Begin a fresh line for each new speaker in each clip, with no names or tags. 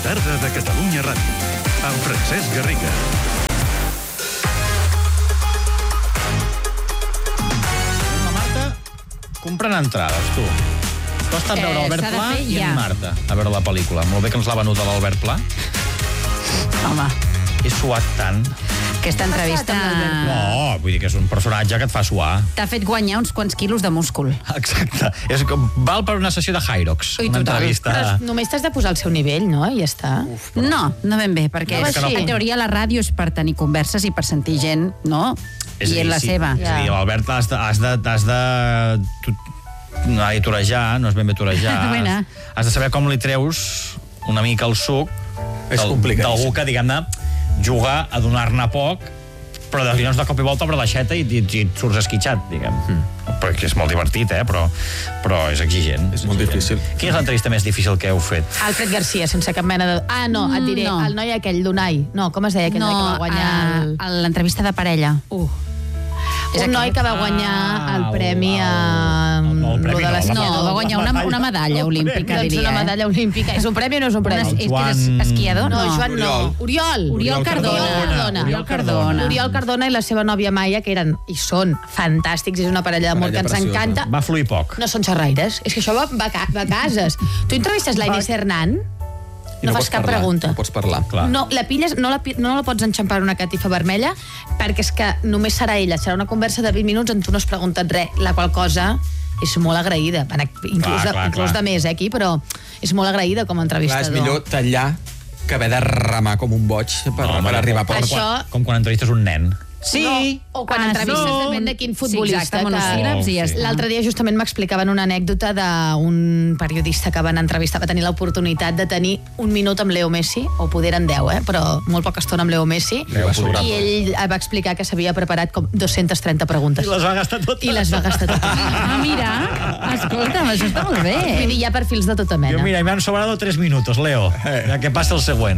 tarda de Catalunya Ràdio, amb Francesc Garriga.
La Marta comprant entrades, tu. Tu has estat a veure Albert Pla i en Marta a veure la pel·lícula. Molt bé que ens l'ha venut a l'Albert Pla.
Home.
He suat tant.
Aquesta entrevista...
No, vull dir que és un personatge que et fa suar.
T'ha fet guanyar uns quants quilos de múscul.
Exacte. És com, val per una sessió de Hyrox.
Ui,
una
total.
entrevista...
Però només t'has de posar al seu nivell, no? I ja està.
No ben bé, perquè
No,
en teoria la ràdio és per tenir converses i per sentir gent, no? I en la seva.
És a dir, l'Albert has de no ha de torejar, no és ben bé torejar. Has de saber com li treus una mica el suc d'algú que, diguem-ne, juga a donar-ne poc, però llavors de cop i volta obre l'aixeta i et surts esquitxat, diguem. Perquè és molt divertit, però és exigent.
És molt difícil.
Quina és l'entrevista més difícil que heu fet?
Alfred Garcia, sense cap mena de... Ah, no, et diré, el noi aquell d'Unai. No, com es deia aquell noi que va guanyar...
l'entrevista de parella.
Un noi que va guanyar el premi a...
No,
va guanyar una medalla olímpica, diria.
Una medalla olímpica. És un premi o no és un premi?
És que és esquiador?
No, Joan no. Oriol Cardona. Oriol Cardona i la seva nòvia Maia, que eren i són fantàstics, és una parella d'amor que ens encanta.
Va fluir poc.
No són xerraires, és que això va a cases. Tu entrevistes la Inés Hernán, no fas cap pregunta.
No pots parlar.
No la pilles, no la pots enxampar una catifa vermella, perquè és que només serà ella, serà una conversa de 20 minuts on tu no has preguntat res, la qual cosa és molt agraïda, inclús de més aquí, però és molt agraïda com a entrevistador.
És millor tallar que haver de remar com un boig per arribar a port.
Com quan entrevistes un nen.
Sí. O quan entrevistes depèn de quin futbolista. L'altre dia justament m'explicaven una anècdota d'un periodista que van entrevistar, va tenir l'oportunitat de tenir un minut amb Leo Messi, o poder en 10, però molt poca estona amb Leo Messi, i ell va explicar que s'havia preparat com 230 preguntes.
I les va gastar totes.
Ah, mira, escolta'm, això està molt bé.
Vull dir, hi ha perfils de tota mena.
Mira, me han sobrado 3 minutos, Leo. Ja que passa el següent.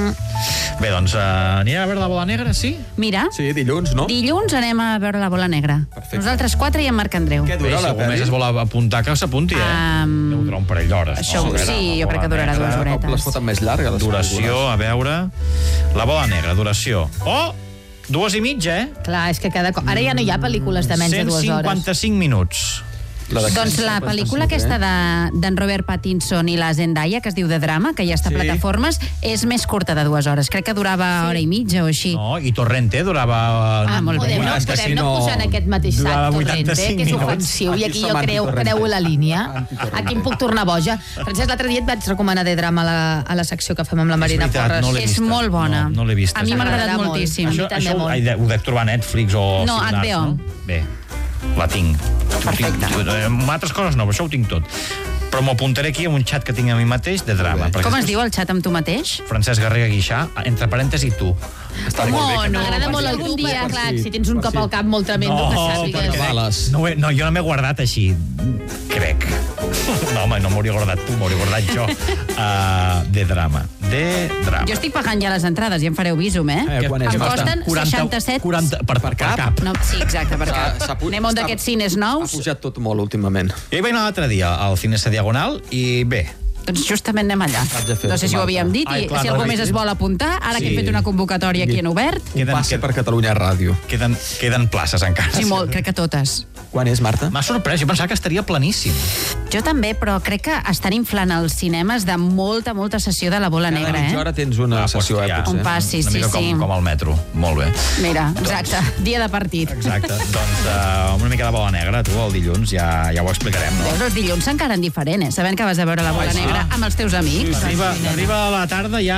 Bé, doncs, anirem a veure la bola negra, sí?
Mira.
Sí, dilluns, no?
Dilluns anem a veure la bola negra.
Perfecte.
Nosaltres 4 i en Marc Andreu.
Què dura la
pel·li? Si algú més es vol apuntar, que s'apunti, Deu durar un parell d'hores.
Sí, jo crec que durarà 2 horetes.
Les foten més llargues.
Duració, a veure... La bola negra, duració. 2 i mitja,
Clar, és que cada cop... Ara ja no hi ha pel·lícules de menys de 2 hores.
155 minuts.
Doncs la pel·lícula aquesta d'en Robert Pattinson i la Zendaya, que es diu de drama, que ja està a plataformes, és més curta de 2 hores. Crec que durava hora i mitja o així.
No, i Torrente durava...
molt bé.
Podem no posar en aquest mateix sac Torrente, que és ofensiu, i aquí jo creu la línia. Aquí em puc tornar boja. Francesc, l'altre dia et vaig recomanar de drama a la secció que fem amb la Marina Porres.
És molt bona.
No l'he vista.
A mi m'ha agradat moltíssim.
Això ho dec trobar a Netflix o...
No, HBO.
Bé, la tinc.
Perfecte.
Amb altres coses no, però això ho tinc tot. Però m'ho apuntaré aquí en un xat que tinc a mi mateix de drama.
Com es diu el xat amb tu mateix?
Francesc Garriga Guixà, entre parèntesis tu.
M'agrada molt el tu, dia, clar, si tens un cop al cap molt tremendo, que sàpigues.
No, jo no m'he guardat així, crec. No, home, no m'hauria guardat tu, m'hauria guardat jo. De drama.
Jo estic pagant ja les entrades i em fareu visum, Em costen 67...
Per cap?
No, sí, exacte, per cap. Anem a un d'aquests cines nous.
Ha pujat tot molt últimament.
Jo hi vaig anar l'altre dia al Cinesa Diagonal i bé...
Doncs justament anem allà. No sé si ho havíem dit, i si algú més es vol apuntar, ara que hem fet una convocatòria aquí en obert...
Un passe per Catalunya Ràdio.
Queden places encara.
Sí, molt, crec que totes.
Quan és, Marta?
M'ha sorprès, jo pensava que estaria planíssim.
Jo també, però crec que estan inflant els cinemes de molta sessió de la bola negra,
Cada mitja hora tens una sessió, potser.
Un pas, sí.
Una mica com al metro, molt bé.
Mira, exacte, dia de partit.
Exacte, doncs una mica de bola negra, tu, el dilluns, ja ho explicarem, no?
Els dilluns s'encaren diferent, sabent que vas a veure la bola negra amb els teus amics.
Arriba a la tarda ja...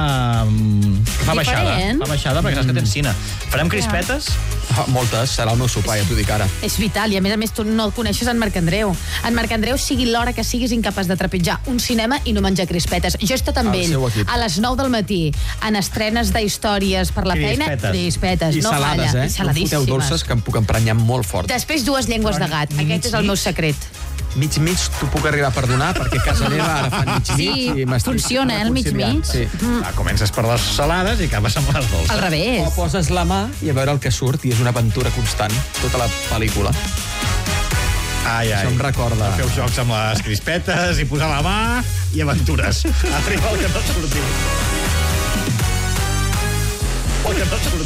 Fa baixada, perquè saps que tens cine. Farem crispetes?
Moltes, serà el meu sopar, ja t'ho dic ara.
És vital, i a més tu no el coneixes en Marc Andreu. En Marc Andreu, sigui l'hora que siguis, incapaç de trepitjar un cinema i no menjar crispetes. Jo he estat amb ell a les 9 del matí, en estrenes d'històries per la feina. Crispetes, no falla.
I salades, no foteu dolces, que em puc emprenyar molt fort.
Després 2 llengües de gat. Aquest és el meu secret.
Mig t'ho puc arribar a perdonar, perquè a casa meva ara fan mig.
Sí, funciona, el mig.
Sí.
Comences per les salades i acabes amb les dolces.
Al revés.
O poses la mà i a veure el que surt, i és una aventura constant, tota la pel·lícula. Això em recorda.
Feu jocs amb les crispetes i posar la mà i aventures. Arriba el que no sortiu. El que no sortiu.